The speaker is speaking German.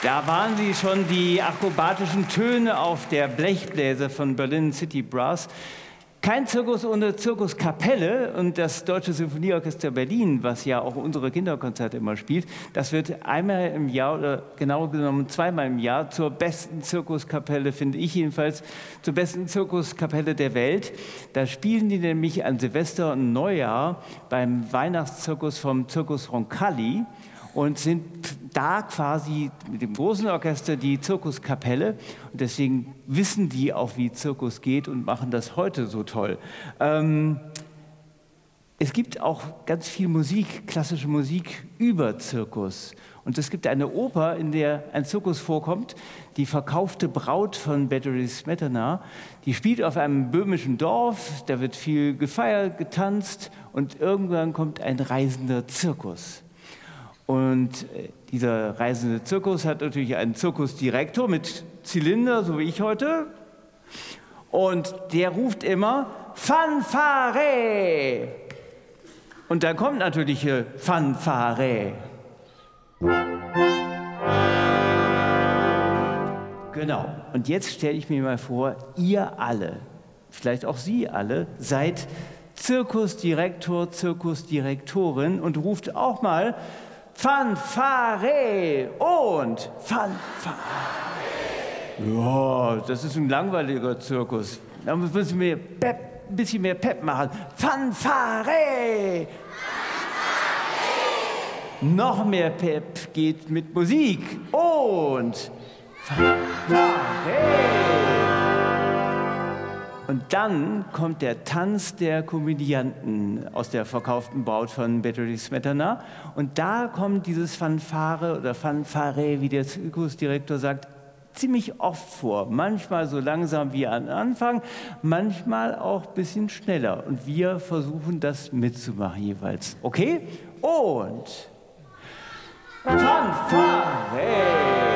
Da waren sie schon, die akrobatischen Töne auf der Blechbläser von Berlin City Brass. Kein Zirkus ohne Zirkuskapelle, und das Deutsche Symphonieorchester Berlin, was ja auch unsere Kinderkonzerte immer spielt, das wird einmal im Jahr oder genauer genommen zweimal im Jahr zur besten Zirkuskapelle, finde ich jedenfalls, zur besten Zirkuskapelle der Welt. Da spielen die nämlich an Silvester und Neujahr beim Weihnachtszirkus vom Circus Roncalli und sind da quasi mit dem großen Orchester die Zirkuskapelle. Und deswegen wissen die auch, wie Zirkus geht und machen das heute so toll. Es gibt auch ganz viel Musik, klassische Musik über Zirkus. Und es gibt eine Oper, in der ein Zirkus vorkommt, die Verkaufte Braut von Battery Smetana. Die spielt auf einem böhmischen Dorf, da wird viel gefeiert, getanzt und irgendwann kommt ein reisender Zirkus. Und dieser reisende Zirkus hat natürlich einen Zirkusdirektor mit Zylinder, so wie ich heute. Und der ruft immer Fanfare. Und dann kommt natürlich Fanfare. Genau. Und jetzt stelle ich mir mal vor, ihr alle, vielleicht auch Sie alle, seid Zirkusdirektor, Zirkusdirektorin und ruft auch mal Fanfare und Fanfare. Ja, das ist ein langweiliger Zirkus. Da müssen wir ein bisschen mehr Pep machen. Fanfare! Noch mehr Pep geht mit Musik und Fanfare! Und dann kommt der Tanz der Komödianten aus der Verkauften Braut von Battery Smetana. Und da kommt dieses Fanfare oder Fanfare, wie der Zirkusdirektor sagt, ziemlich oft vor. Manchmal so langsam wie am Anfang, manchmal auch ein bisschen schneller. Und wir versuchen das mitzumachen jeweils. Okay? Und Fanfare!